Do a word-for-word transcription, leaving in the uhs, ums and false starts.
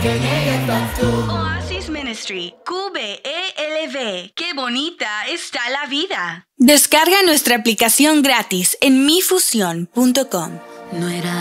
porque en ella estás tú. Oasis Ministry, Q B E L V. Qué bonita está la vida. Descarga nuestra aplicación gratis en mi fusión punto com. No era